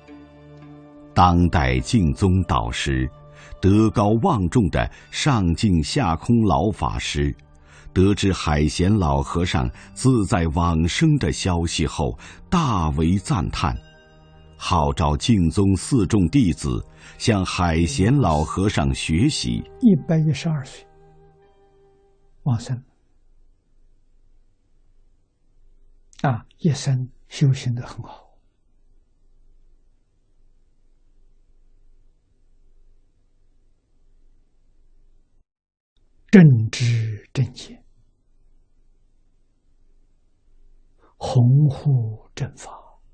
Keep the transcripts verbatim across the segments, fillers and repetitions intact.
当代净宗导师、德高望重的上净下空老法师，得知海贤老和尚自在往生的消息后，大为赞叹，号召净宗四众弟子向海贤老和尚学习。 一百一十二岁往生啊，一生修行得很好。正知正见，弘护正法，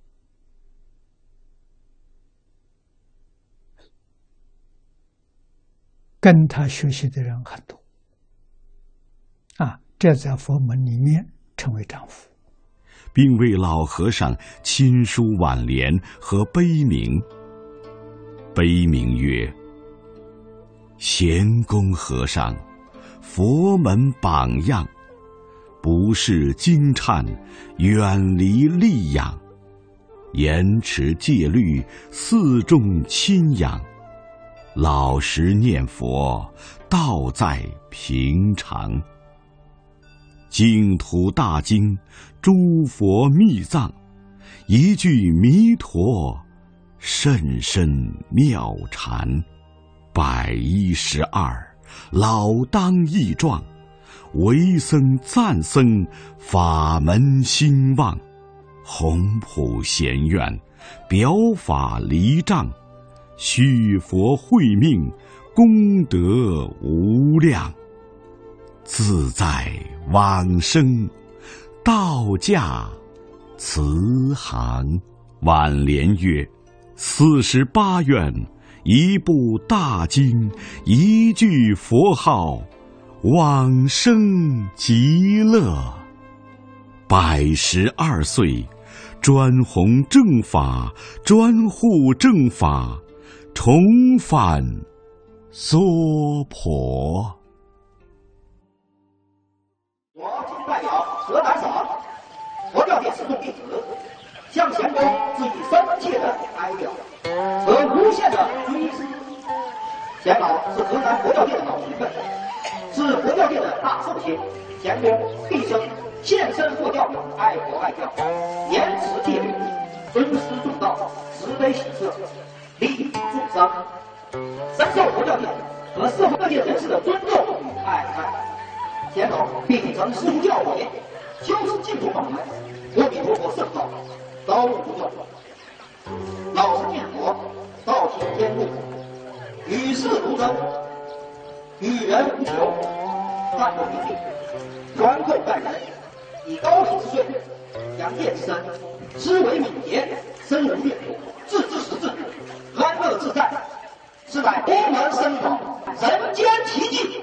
跟他学习的人很多啊，这在佛门里面称为丈夫， 并为老和尚亲书挽联和碑铭。碑铭曰：贤公和尚，佛门榜样，不是经忏，远离戾养，严持戒律，四众亲仰，老实念佛，道在平常。净土大经，诸佛密藏，一句弥陀，甚深妙禅。百一十二，老当益壮，为僧赞僧，法门兴旺。宏普贤愿，表法离障，续佛慧命，功德无量。自在往生，道驾慈航。挽联曰：四十八愿，一部大经，一句佛号，往生极乐。百十二岁，专弘正法，专护正法，重返娑婆。 我谨代表河南省佛教界四众弟子，向贤公致以深切的哀悼和无限的追思。贤老是河南佛教界的老前辈，是佛教界的大寿星。贤公毕生献身佛教，爱国爱教，严持戒律，尊师重道，慈悲喜舍，利益众生，深受佛教界和社会各界人士的尊重与爱戴。贤老必定曾师父教诲，修持净土法门，阿弥陀佛圣号，高度不断，老实念佛，道行天路，与世如真，与人无求，淡泊平静，宽厚待人，以高品之税，扬业之身，思维敏捷，身如玉，自知识至，安乐自在，是乃佛门僧法，人间奇迹。